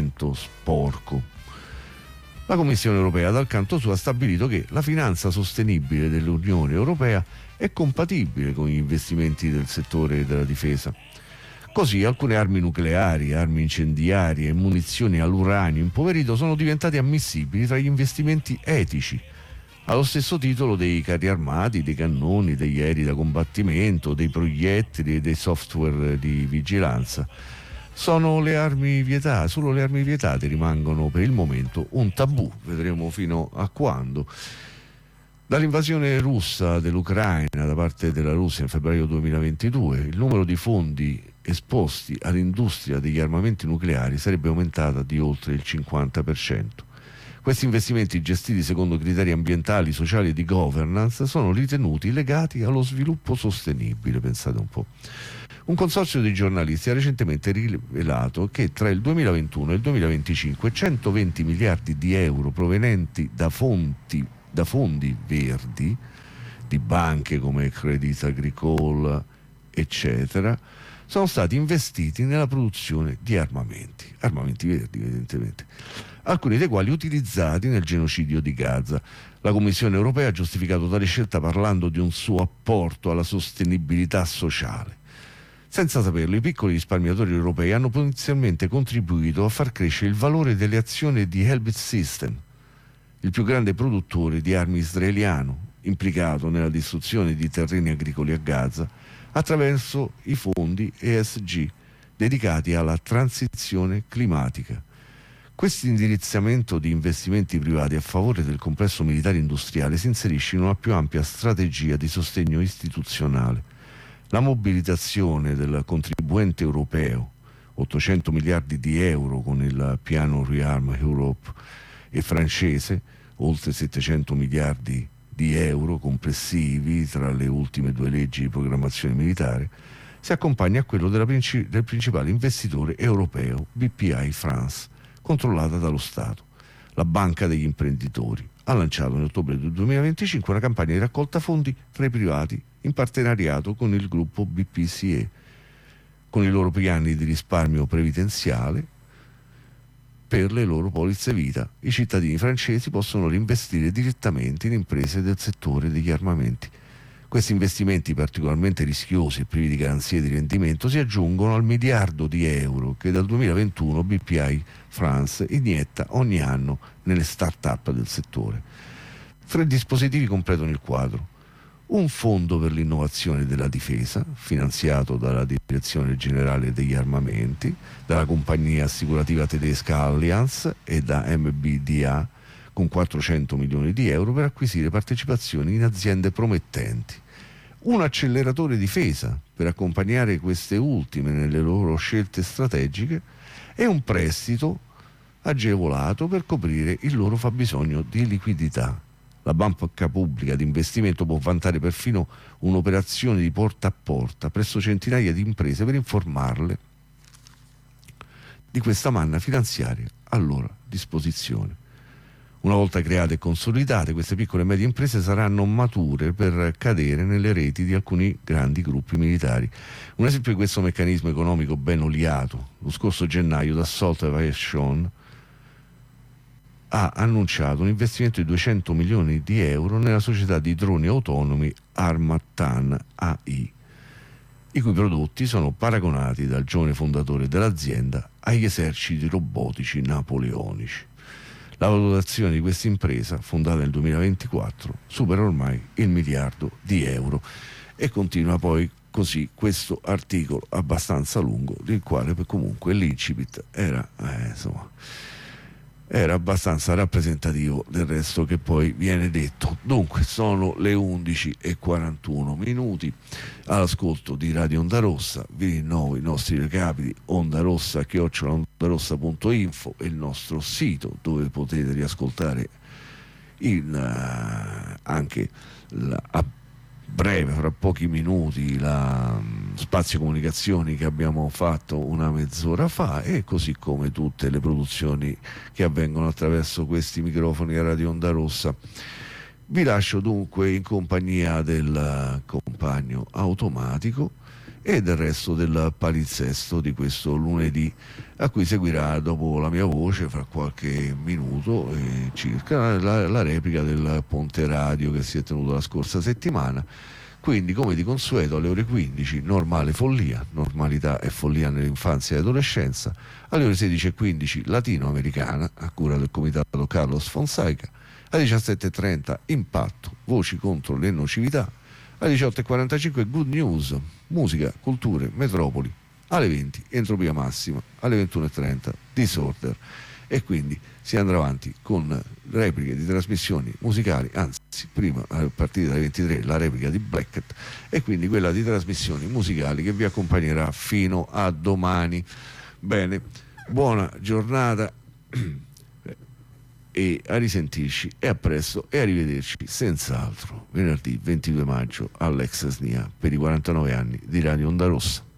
investimento sporco. La Commissione europea, dal canto suo, ha stabilito che la finanza sostenibile dell'Unione Europea è compatibile con gli investimenti del settore della difesa. Così alcune armi nucleari, armi incendiarie e munizioni all'uranio impoverito sono diventate ammissibili tra gli investimenti etici, allo stesso titolo dei carri armati, dei cannoni, degli aerei da combattimento, dei proiettili e dei software di vigilanza. Sono le armi vietate, solo le armi vietate rimangono per il momento un tabù, vedremo fino a quando. Dall'invasione russa dell'Ucraina da parte della Russia nel febbraio 2022, il numero di fondi esposti all'industria degli armamenti nucleari sarebbe aumentata di oltre il 50%. Questi investimenti, gestiti secondo criteri ambientali, sociali e di governance, sono ritenuti legati allo sviluppo sostenibile, pensate un po'. Un consorzio di giornalisti ha recentemente rivelato che tra il 2021 e il 2025 120 miliardi di euro provenienti da fondi verdi, di banche come Crédit Agricole, eccetera, sono stati investiti nella produzione di armamenti verdi evidentemente, alcuni dei quali utilizzati nel genocidio di Gaza. La Commissione europea ha giustificato tale scelta parlando di un suo apporto alla sostenibilità sociale. Senza saperlo, i piccoli risparmiatori europei hanno potenzialmente contribuito a far crescere il valore delle azioni di Elbit System, il più grande produttore di armi israeliano, implicato nella distruzione di terreni agricoli a Gaza, attraverso i fondi ESG dedicati alla transizione climatica. Questo indirizzamento di investimenti privati a favore del complesso militare industriale si inserisce in una più ampia strategia di sostegno istituzionale. La mobilitazione del contribuente europeo, 800 miliardi di euro con il piano Rearm Europe, e francese, oltre 700 miliardi di euro complessivi tra le ultime due leggi di programmazione militare, si accompagna a quello del principale investitore europeo, BPI France, controllata dallo Stato. La Banca degli Imprenditori ha lanciato nell'ottobre del 2025 una campagna di raccolta fondi tra i privati in partenariato con il gruppo BPCE. Con i loro piani di risparmio previdenziale per le loro polizze vita, i cittadini francesi possono reinvestire direttamente in imprese del settore degli armamenti. Questi investimenti particolarmente rischiosi e privi di garanzie di rendimento si aggiungono al miliardo di euro che dal 2021 BPI France inietta ogni anno nelle start-up del settore. 3 dispositivi completano il quadro. Un fondo per l'innovazione della difesa, finanziato dalla Direzione Generale degli Armamenti, dalla compagnia assicurativa tedesca Allianz e da MBDA, con 400 milioni di euro per acquisire partecipazioni in aziende promettenti. Un acceleratore difesa per accompagnare queste ultime nelle loro scelte strategiche e un prestito agevolato per coprire il loro fabbisogno di liquidità. La banca pubblica di investimento può vantare perfino un'operazione di porta a porta presso centinaia di imprese per informarle di questa manna finanziaria a loro disposizione. Una volta create e consolidate, queste piccole e medie imprese saranno mature per cadere nelle reti di alcuni grandi gruppi militari. Un esempio di questo meccanismo economico ben oliato: lo scorso gennaio Dassault Aviation ha annunciato un investimento di 200 milioni di euro nella società di droni autonomi Armatan AI, i cui prodotti sono paragonati dal giovane fondatore dell'azienda agli eserciti robotici napoleonici. La valutazione di questa impresa, fondata nel 2024, supera ormai il miliardo di euro. E continua poi così questo articolo abbastanza lungo, del quale comunque l'incipit era abbastanza rappresentativo del resto che poi viene detto. Dunque sono le 11:41 all'ascolto di Radio Onda Rossa. Vi rinnovo i nostri recapiti: ondarossa@ondarossa.info è il nostro sito dove potete riascoltare anche a breve, fra pochi minuti, la Spazio Comunicazioni che abbiamo fatto una mezz'ora fa, e così come tutte le produzioni che avvengono attraverso questi microfoni a Radio Onda Rossa. Vi lascio dunque in compagnia del compagno automatico e del resto del palinsesto di questo lunedì, a cui seguirà, dopo la mia voce, fra qualche minuto circa, la replica del Ponte Radio che si è tenuto la scorsa settimana. Quindi, come di consueto, alle ore 15 normale follia, normalità e follia nell'infanzia e adolescenza. Alle ore 16:15 latinoamericana, a cura del comitato Carlos Fonseca. Alle 17:30 impatto, voci contro le nocività. Alle 18:45 Good News, musica, culture, metropoli. Alle 20 entropia massima. Alle 21:30 Disorder. E quindi si andrà avanti con repliche di trasmissioni musicali, anzi prima, a partire dalle 23, la replica di Blackett, e quindi quella di trasmissioni musicali che vi accompagnerà fino a domani. Bene, buona giornata e a risentirci, e a presto, e arrivederci senz'altro venerdì 22 maggio all'ex SNIA per i 49 anni di Radio Onda Rossa.